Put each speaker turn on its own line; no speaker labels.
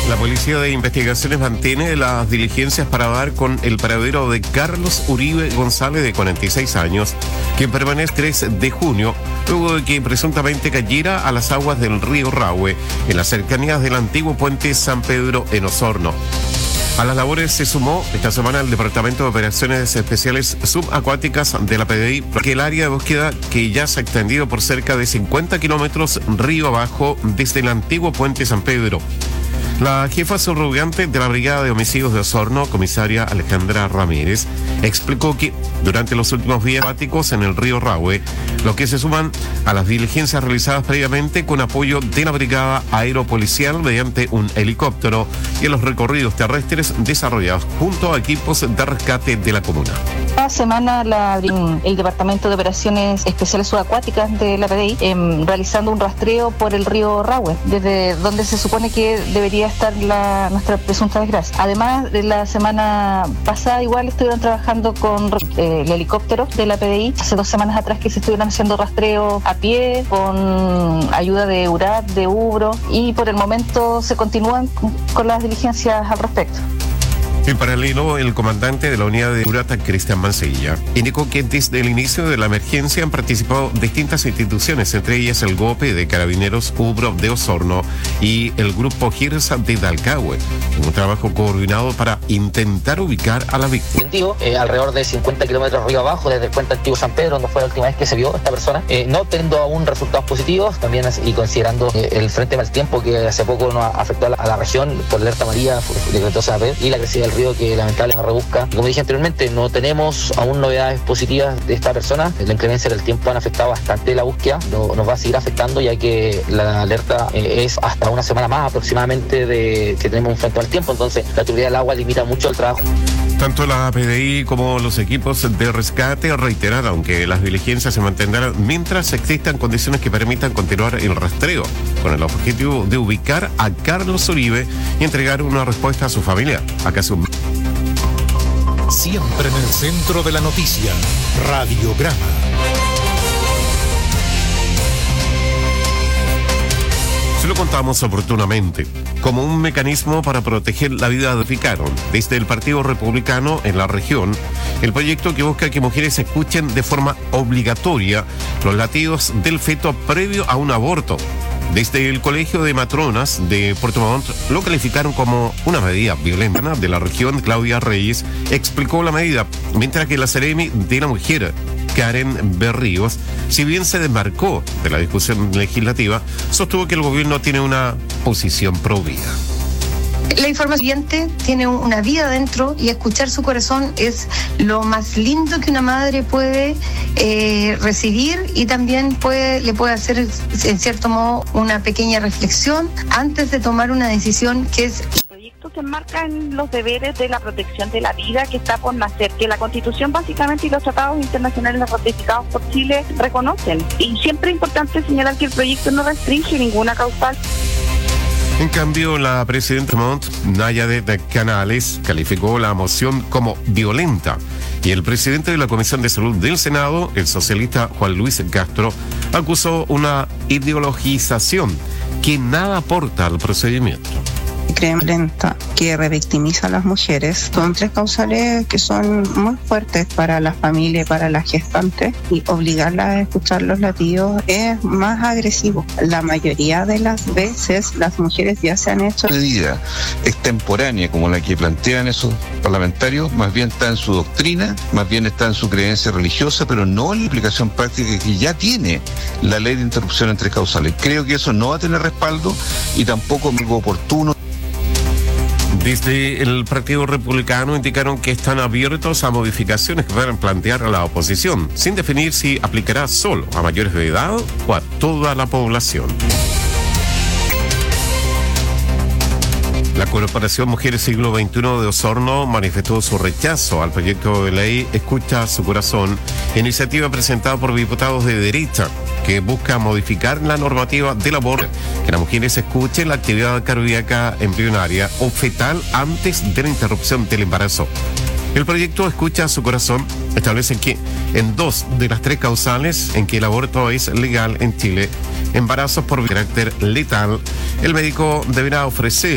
La Policía de Investigaciones mantiene las diligencias para dar con el paradero de Carlos Uribe González, de 46 años, quien permanece 3 de junio, luego de que presuntamente cayera a las aguas del río Rahue, en las cercanías del antiguo puente San Pedro en Osorno. A las labores se sumó esta semana el Departamento de Operaciones Especiales Subacuáticas de la PDI, porque el área de búsqueda, que ya se ha extendido por cerca de 50 kilómetros río abajo desde el antiguo puente San Pedro. La jefa subrogante de la Brigada de Homicidios de Osorno, comisaria Alejandra Ramírez, explicó que durante los últimos días acuáticos en el río Rahue, los que se suman a las diligencias realizadas previamente con apoyo de la Brigada Aeropolicial mediante un helicóptero y en los recorridos terrestres desarrollados junto a equipos de rescate de la comuna.
Esta semana el Departamento de Operaciones Especiales Subacuáticas de la PDI realizando un rastreo por el río Rahue, desde donde se supone que debería estar nuestra presunta desgracia. Además, de la semana pasada igual estuvieron trabajando con el helicóptero de la PDI, hace 2 semanas atrás que se estuvieron haciendo rastreo a pie, con ayuda de URAT, de UBRO, y por el momento se continúan con las diligencias al respecto.
En paralelo, el comandante de la unidad de URAT, Cristian Mancilla, indicó que desde el inicio de la emergencia han participado distintas instituciones, entre ellas el GOPE de Carabineros UBRO de Osorno y el Grupo GIRSA de Dalcahue, en un trabajo coordinado para intentar ubicar a la víctima.
Alrededor de 50 kilómetros río abajo, desde el puente antiguo San Pedro, donde fue la última vez que se vio esta persona, no teniendo aún resultados positivos, también y considerando el frente mal tiempo que hace poco nos afectó a la región por alerta amarilla, decretó SAPER, y la crecida del río que lamentablemente rebusca. Como dije anteriormente, no tenemos aún novedades positivas de esta persona. La inclemencia del tiempo han afectado bastante la búsqueda, nos va a seguir afectando, ya que la alerta es hasta una semana más aproximadamente de que tenemos un frente al tiempo, entonces la autoridad del agua limita mucho el trabajo.
Tanto la PDI como los equipos de rescate reiteraron que las diligencias se mantendrán mientras existan condiciones que permitan continuar el rastreo, con el objetivo de ubicar a Carlos Uribe y entregar una respuesta a su familia.
Siempre en el centro de la noticia, Radiograma.
Se lo contamos oportunamente. Como un mecanismo para proteger la vida, edificaron desde el Partido Republicano en la región el proyecto que busca que mujeres escuchen de forma obligatoria los latidos del feto previo a un aborto. Desde el Colegio de Matronas de Puerto Montt lo calificaron como una medida violenta de la región. Claudia Reyes explicó la medida, mientras que la Seremi de la Mujer, Karen Berríos, si bien se desmarcó de la discusión legislativa, sostuvo que el gobierno tiene una posición pro vida.
La información tiene una vida dentro, y escuchar su corazón es lo más lindo que una madre puede recibir, y también le puede hacer en cierto modo una pequeña reflexión antes de tomar una decisión que es...
Se enmarcan los deberes de la protección de la vida que está por nacer, que la Constitución básicamente y los tratados internacionales ratificados por Chile reconocen. Y siempre es importante señalar que el proyecto no restringe ninguna causal.
En cambio, la presidenta Montt, Nayadet Canales, calificó la moción como violenta, y el presidente de la Comisión de Salud del Senado, el socialista Juan Luis Castro, acusó una ideologización que nada aporta al procedimiento.
Lenta, que revictimiza a las mujeres. Son 3 causales que son muy fuertes para la familia y para la gestante, y obligarlas a escuchar los latidos es más agresivo. La mayoría de las veces las mujeres ya se han hecho...
medida extemporánea como la que plantean esos parlamentarios, más bien está en su doctrina, más bien está en su creencia religiosa, pero no en la implicación práctica que ya tiene la ley de interrupción entre causales. Creo que eso no va a tener respaldo, y tampoco es algo oportuno.
Desde el Partido Republicano indicaron que están abiertos a modificaciones que puedan plantear a la oposición, sin definir si aplicará solo a mayores de edad o a toda la población. La Corporación Mujeres Siglo XXI de Osorno manifestó su rechazo al proyecto de ley Escucha su Corazón, iniciativa presentada por diputados de derecha, que busca modificar la normativa del aborto, que las mujeres escuchen la actividad cardíaca embrionaria o fetal antes de la interrupción del embarazo. El proyecto Escucha su Corazón establece que en 2 de las 3 causales en que el aborto es legal en Chile, embarazos por carácter letal, el médico deberá ofrecer